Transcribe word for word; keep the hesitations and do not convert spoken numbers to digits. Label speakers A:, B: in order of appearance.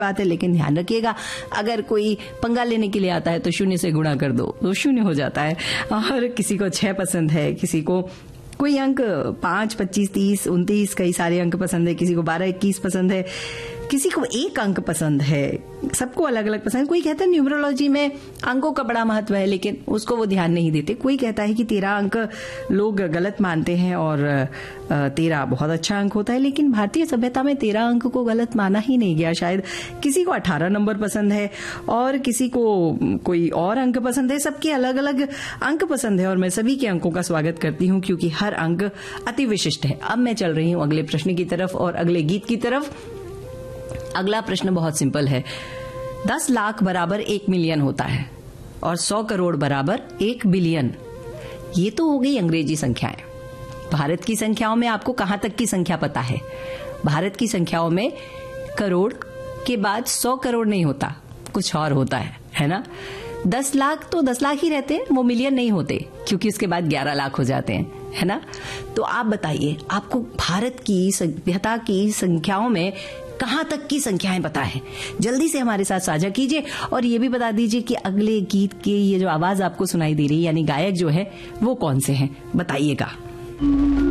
A: बात है, लेकिन ध्यान रखिएगा अगर कोई पंगा लेने के लिए आता है तो शून्य से गुणा कर दो तो शून्य हो जाता है। और किसी को छह पसंद है, किसी को कोई अंक पांच, पच्चीस, तीस, उनतीस, कई सारे अंक पसंद है, किसी को बारह, इक्कीस पसंद है, किसी को एक अंक पसंद है, सबको अलग अलग पसंद है। कोई कहता है न्यूमरोलॉजी में अंकों का बड़ा महत्व है, लेकिन उसको वो ध्यान नहीं देते। कोई कहता है कि तेरह अंक लोग गलत मानते हैं और तेरह बहुत अच्छा अंक होता है, लेकिन भारतीय सभ्यता में तेरह अंक को गलत माना ही नहीं गया। शायद किसी को अठारह नंबर पसंद है और किसी को कोई और अंक पसंद है, सबके अलग अलग अंक पसंद है और मैं सभी के अंकों का स्वागत करती हूँ क्योंकि हर अंक अति विशिष्ट है। अब मैं चल रही हूँ अगले प्रश्न की तरफ और अगले गीत की तरफ। अगला प्रश्न बहुत सिंपल है। दस लाख बराबर एक मिलियन होता है और सौ करोड़ बराबर एक बिलियन। ये तो हो गई अंग्रेजी संख्याएं। भारत की संख्याओं में आपको कहां तक की संख्या पता है? भारत की संख्याओं में करोड़ के बाद सौ करोड़ नहीं होता, कुछ और होता है, है ना? दस लाख तो दस लाख ही रहते हैं, वो मिलियन नहीं होते क्योंकि उसके बाद ग्यारह लाख हो जाते हैं, है ना? तो आप बताइए, आपको भारत की सभ्यता की संख्याओं में कहां तक की संख्याएं पता है? जल्दी से हमारे साथ साझा कीजिए और ये भी बता दीजिए कि अगले गीत की ये जो आवाज आपको सुनाई दे रही है यानी गायक जो है वो कौन से हैं, बताइएगा।